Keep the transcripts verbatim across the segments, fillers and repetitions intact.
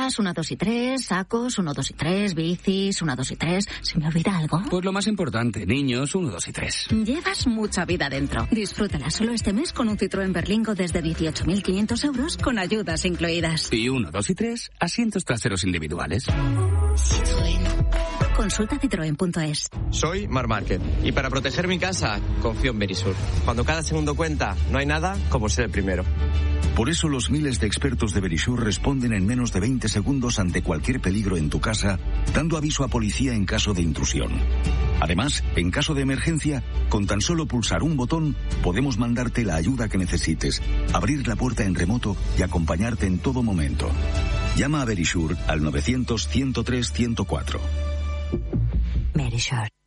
Chanclas, una, dos y tres, sacos, uno, dos y tres, bicis, una, dos y tres. ¿Se me olvida algo? Pues lo más importante, niños, uno, dos y tres. Llevas mucha vida dentro. Disfrútala solo este mes con un Citroën Berlingo desde dieciocho mil quinientos euros con ayudas incluidas. Y uno, dos y tres, asientos traseros individuales. Citroën. Consulta citroen punto es. Soy Mar Márquez y para proteger mi casa confío en Verisur. Cuando cada segundo cuenta, no hay nada como ser el primero. Por eso los miles de expertos de Verisur responden en menos de veinte segundos ante cualquier peligro en tu casa, dando aviso a policía en caso de intrusión. Además, en caso de emergencia, con tan solo pulsar un botón, podemos mandarte la ayuda que necesites, abrir la puerta en remoto y acompañarte en todo momento. Llama a Verisur al novecientos, ciento tres, ciento cuatro. Verisur.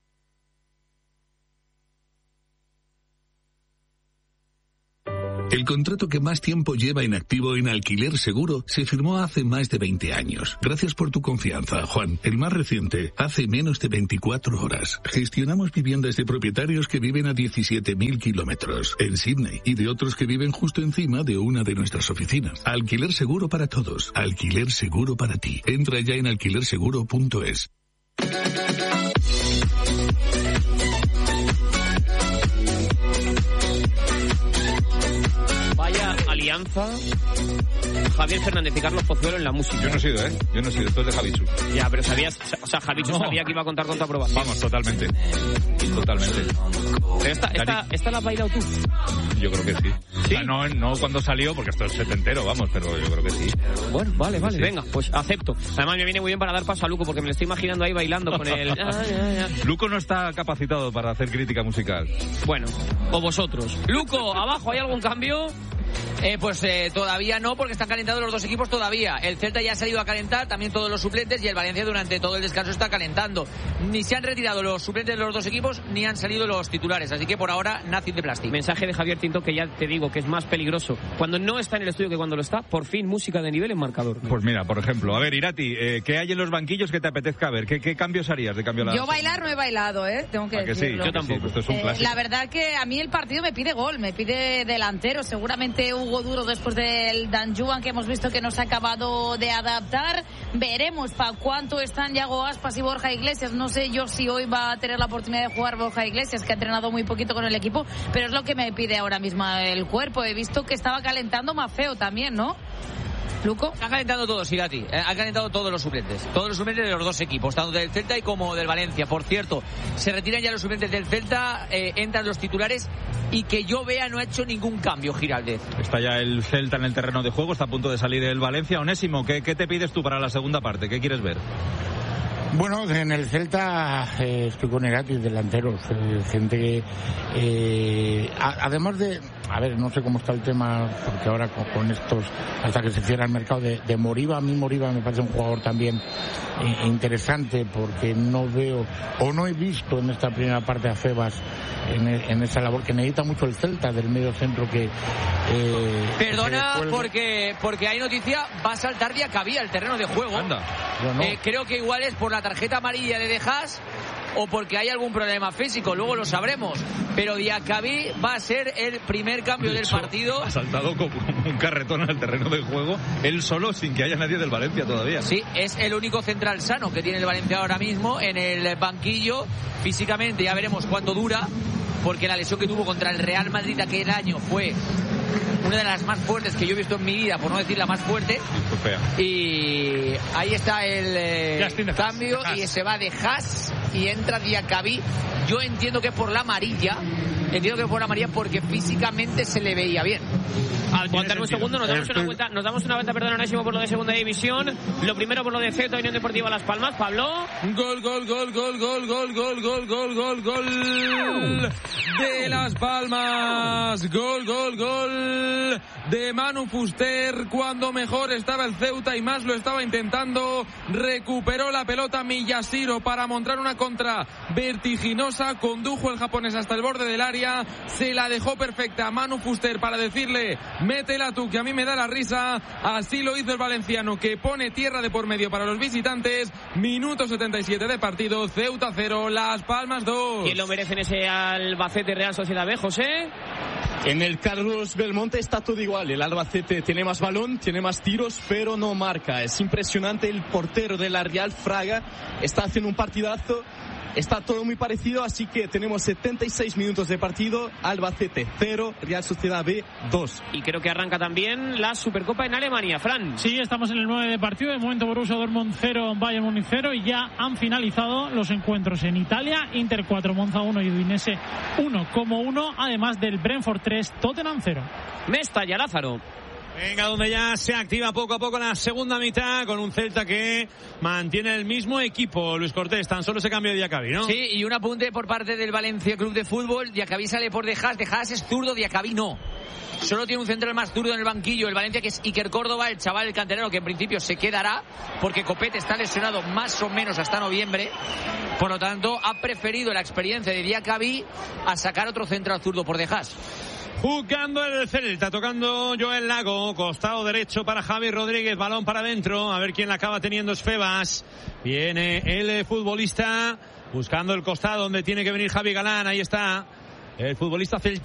El contrato que más tiempo lleva inactivo en Alquiler Seguro se firmó hace más de veinte años. Gracias por tu confianza, Juan. El más reciente, hace menos de veinticuatro horas. Gestionamos viviendas de propietarios que viven a diecisiete mil kilómetros en Sydney y de otros que viven justo encima de una de nuestras oficinas. Alquiler Seguro para todos. Alquiler Seguro para ti. Entra ya en alquiler seguro punto es. Vaya alianza Javier Fernández y Carlos Pozuelo en la música. Yo no he sido, ¿eh? Yo no he sido, esto es de Javichu. Ya, pero sabías, o sea, Javichu no. sabía que iba a contar con tu aprobación. Vamos, totalmente. Totalmente. Pero esta, esta, esta la has bailado tú. Yo creo que sí. ¿Sí? O sea, no, no cuando salió, porque esto es setentero, vamos, pero yo creo que sí. Bueno, vale, vale, sí. Venga, pues acepto. Además me viene muy bien para dar paso a Luco, porque me lo estoy imaginando ahí bailando con el... Ah, ya, ya. Luco no está capacitado para hacer crítica musical. Bueno, o vosotros. Luco, abajo, ¿hay algún cambio? Eh, pues eh, todavía no, porque están calentados los dos equipos todavía. El Celta ya ha salido a calentar, también todos los suplentes, y el Valencia durante todo el descanso está calentando. Ni se han retirado los suplentes de los dos equipos, ni han salido los titulares, así que por ahora, nothing de plástico. Mensaje de Javier Tinto, que ya te digo que es más peligroso cuando no está en el estudio que cuando lo está. Por fin, música de nivel en marcador. Pues mira, por ejemplo, a ver, Irati, eh, ¿qué hay en los banquillos que te apetezca ver? ¿Qué, qué cambios harías de cambio a la... Yo bailar no he bailado, ¿eh? Tengo que ¿A que decirlo. sí? Yo tampoco. Sí, esto es un eh, clásico. la verdad que a mí el partido me pide gol, me pide delantero. Seguramente Hugo Duro después del Danjuan, que hemos visto que no se ha acabado de adaptar. Veremos para cuánto están Yago Aspas y Borja Iglesias. No sé yo si hoy va a tener la oportunidad de jugar Borja Iglesias, que ha entrenado muy poquito con el equipo, pero es lo que me pide ahora mismo el cuerpo. He visto que estaba calentando más feo también, ¿no? Luco. Ha calentado todos, Irati. Eh, ha calentado todos los suplentes. Todos los suplentes de los dos equipos, tanto del Celta y como del Valencia. Por cierto, se retiran ya los suplentes del Celta, eh, entran los titulares, y que yo vea no ha hecho ningún cambio, Giraldez. Está ya el Celta en el terreno de juego, está a punto de salir el Valencia. Onésimo, ¿qué, qué te pides tú para la segunda parte? ¿Qué quieres ver? Bueno, en el Celta eh, estoy con Irati, delanteros, eh, gente que, eh, a, además de, a ver, no sé cómo está el tema, porque ahora con, con estos, hasta que se cierra el mercado de, de Moriba, a mí Moriba me parece un jugador también eh, interesante, porque no veo, o no he visto en esta primera parte a Febas en, en esa labor que necesita mucho el Celta, del medio centro que... Eh, Perdona, que porque porque hay noticia, va a saltar Diacabí al terreno de juego. Anda. No. Eh, creo que igual es por la tarjeta amarilla de De Haas o porque hay algún problema físico, luego lo sabremos. Pero Diacabí va a ser el primer cambio de del hecho, partido. Ha saltado como un carretón al terreno de juego, él solo, sin que haya nadie del Valencia todavía. Sí, es el único central sano que tiene el Valencia ahora mismo en el banquillo. Físicamente ya veremos cuánto dura, porque la lesión que tuvo contra el Real Madrid aquel año fue una de las más fuertes que yo he visto en mi vida, por no decir la más fuerte. Y ahí está el eh, cambio, y se va de Haas y entra Diacabí. Yo entiendo que por la amarilla, entiendo que por la amarilla porque físicamente se le veía bien. Aguantar un segundo, nos damos una vuelta, nos damos una vuelta, perdón, Onésimo, por lo de segunda división. Lo primero por lo de Ceuta, Unión Deportiva Las Palmas, Pablo. Gol, gol, gol, gol, gol, gol, gol, gol, gol, gol, gol de Las Palmas. Gol, gol, gol de Manu Fuster, cuando mejor estaba el Ceuta y más lo estaba intentando. Recuperó la pelota Miyashiro para montar una contra vertiginosa, condujo el japonés hasta el borde del área, se la dejó perfecta a Manu Fuster para decirle: métela tú, que a mí me da la risa. Así lo hizo el valenciano, que pone tierra de por medio para los visitantes. Minuto setenta y siete de partido, Ceuta cero, Las Palmas dos. ¿Quién lo merece en ese Albacete Real Sociedad B, José? En el Carlos Belmonte está todo igual. El Albacete tiene más balón, tiene más tiros, pero no marca. Es impresionante. El portero de la Real, Fraga, está haciendo un partidazo. Está todo muy parecido, así que tenemos setenta y seis minutos de partido. Albacete cero, Real Sociedad B dos. Y creo que arranca también la Supercopa en Alemania, Fran. Sí, estamos en el nueve de partido. De momento Borussia Dortmund cero, Bayern Múnich cero. Y ya han finalizado los encuentros en Italia. Inter cuatro, Monza uno y Udinese uno como uno. Además del Brentford tres, Tottenham cero. Mestalla, Lázaro. Venga, donde ya se activa poco a poco la segunda mitad con un Celta que mantiene el mismo equipo. Luis Cortés, tan solo se cambia de Diacabí, ¿no? Sí, y un apunte por parte del Valencia Club de Fútbol. Diacabí sale por De Haas, De Haas es zurdo, Diacabí no. Solo tiene un central más zurdo en el banquillo el Valencia, que es Iker Córdoba, el chaval, el canterano, que en principio se quedará porque Copete está lesionado más o menos hasta noviembre. Por lo tanto, ha preferido la experiencia de Diacabí a sacar otro central zurdo por De Haas. Jugando el Celta, tocando Joel Lago, costado derecho para Javi Rodríguez, balón para adentro, a ver quién la acaba teniendo. Es Febas. Viene el futbolista buscando el costado donde tiene que venir Javi Galán, ahí está el futbolista celta.